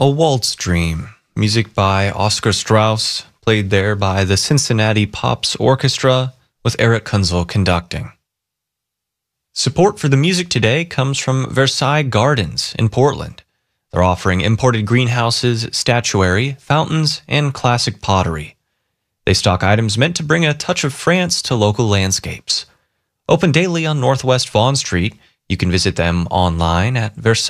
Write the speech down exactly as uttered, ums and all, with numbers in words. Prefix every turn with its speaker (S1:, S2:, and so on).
S1: A Waltz Dream, music by Oscar Strauss, played there by the Cincinnati Pops Orchestra with Eric Kunzel conducting. Support for the music today comes from Versailles Gardens in Portland. They're offering imported greenhouses, statuary, fountains, and classic pottery. They stock items meant to bring a touch of France to local landscapes. Open daily on Northwest Vaughan Street, you can visit them online at Versailles.